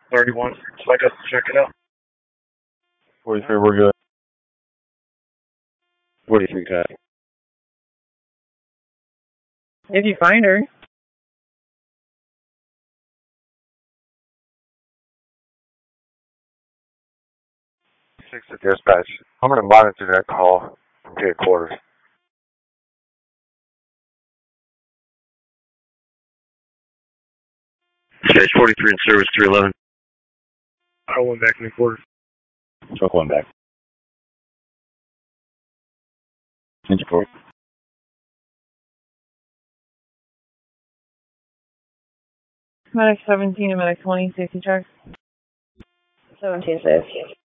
31, so I got to check it out. 43, we're good. 43, copy. If you find her. 6 to dispatch. I'm going to monitor that call from headquarters. Dispatch 43 in service 311. I went back in the quarters. Truck 1 back. Engine 4. Medic 17 and Medic 20, safety check. 17 safe.